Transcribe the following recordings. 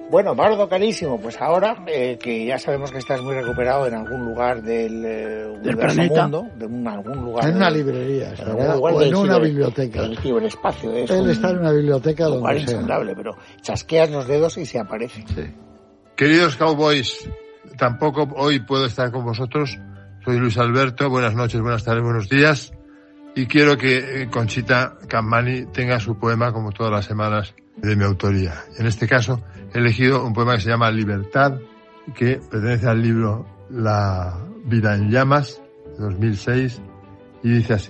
Bueno, Bardo carísimo, pues ahora que ya sabemos que estás muy recuperado en algún lugar del planeta, mundo, algún lugar en una librería, o en una biblioteca. El ciberespacio. Él está en una biblioteca donde sea. Insondable, pero chasqueas los dedos y se aparece. Sí. Queridos cowboys, tampoco hoy puedo estar con vosotros. Soy Luis Alberto, buenas noches, buenas tardes, buenos días. Y quiero que Conchita Cammani tenga su poema, como todas las semanas, de mi autoría. En este caso, he elegido un poema que se llama Libertad, que pertenece al libro La vida en llamas, de 2006, y dice así.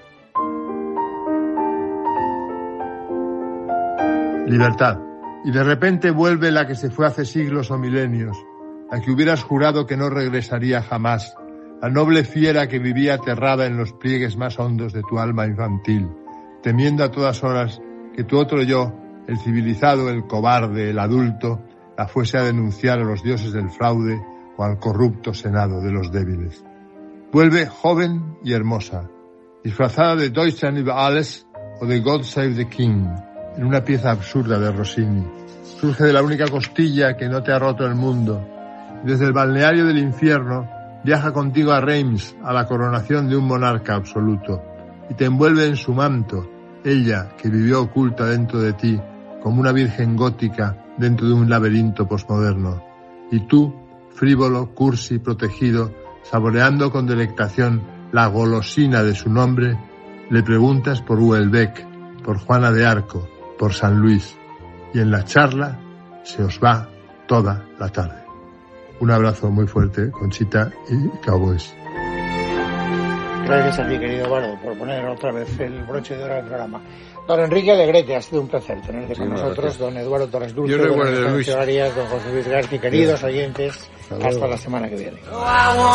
Libertad. Y de repente vuelve la que se fue hace siglos o milenios, la que hubieras jurado que no regresaría jamás, la noble fiera que vivía aterrada en los pliegues más hondos de tu alma infantil, temiendo a todas horas que tu otro yo, el civilizado, el cobarde, el adulto, la fuese a denunciar a los dioses del fraude o al corrupto senado de los débiles. Vuelve joven y hermosa, disfrazada de Deutschland über alles o de God Save the King, en una pieza absurda de Rossini. Surge de la única costilla que no te ha roto el mundo. Desde el balneario del infierno viaja contigo a Reims, a la coronación de un monarca absoluto, y te envuelve en su manto, ella que vivió oculta dentro de ti, como una virgen gótica dentro de un laberinto posmoderno. Y tú, frívolo, cursi, protegido, saboreando con delectación la golosina de su nombre, le preguntas por Houellebecq, por Juana de Arco, por San Luis, y en la charla se os va toda la tarde. Un abrazo muy fuerte, Conchita y Cowboys. Gracias a ti, querido Bardo, por poner otra vez el broche de oro del programa. Don Enrique Alegrete, ha sido un placer tenerte con nosotros. Gracias. Don Eduardo Torres Dulce, don José Luis García, queridos oyentes. Hasta la semana que viene.